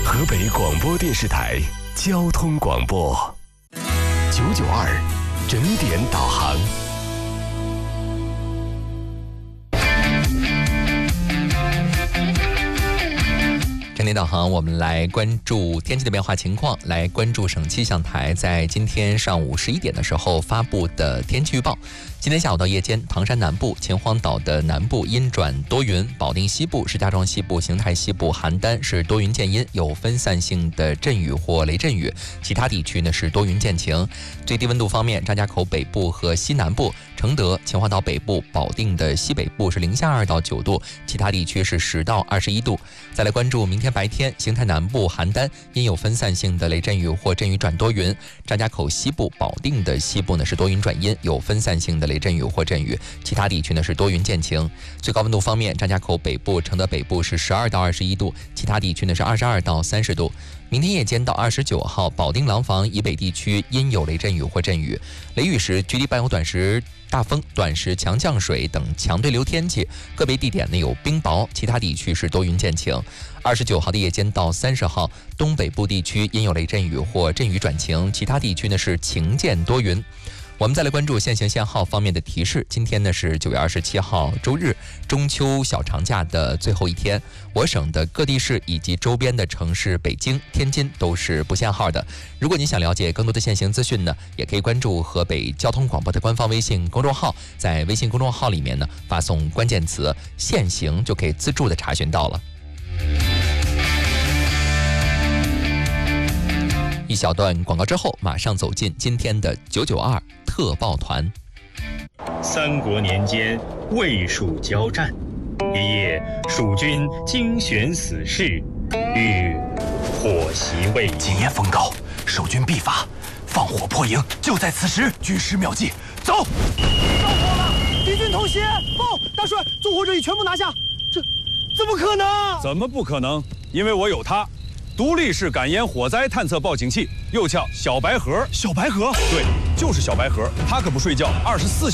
河北广播电视台交通广播992整点导航。 整点导航，我们来关注天气的变化情况，来关注省气象台在今天上午11点的时候发布的天气预报。今天下午到夜间，唐山南部、秦皇岛的南部阴转多云，保定西部、石家庄西部、邢台西部、邯郸是多云见阴，有分散性的阵雨或雷阵雨，其他地区呢是多云见晴。最低温度方面，张家口北部和西南部、承德、秦皇岛北部、保定的西北部是零下2到9度，其他地区是10到21度。再来关注明天白天，邢台南部、邯郸因有分散性的雷阵雨或阵雨转多云，张家口西部、保定的西部呢是多云转阴，有分散性的雷阵雨或阵雨，其他地区呢是多云见晴。最高温度方面，张家口北部、承德北部是12到21度，其他地区呢是22到30度。明天夜间到29号，保定廊坊以北地区因有雷阵雨或阵雨，雷雨时局地伴有短时大风、短时强降水等强对流天气，个别地点呢有冰雹，其他地区是多云见晴。29号的夜间到30号，东北部地区因有雷阵雨或阵雨转晴，其他地区呢是晴见多云。我们再来关注限行限号方面的提示。今天呢是9月27号周日，中秋小长假的最后一天。我省的各地市以及周边的城市北京、天津都是不限号的。如果你想了解更多的限行资讯呢，也可以关注河北交通广播的官方微信公众号，在微信公众号里面呢发送关键词限行，就可以自助的查询到了。一小段广告之后，马上走进今天的992特报团。 三国年间，魏蜀交战，一夜蜀军精选死士，欲火袭魏营。 今夜风高，守军必发，放火破营就在此时。军师妙计，走！ 着火了！敌军偷袭！报，大帅，纵火者已全部拿下。这怎么可能？ 怎么不可能？因为我有它。独立式感烟火灾探测报警器，又叫小白盒。 小白盒？ 对，就是小白盒，它可不睡觉，24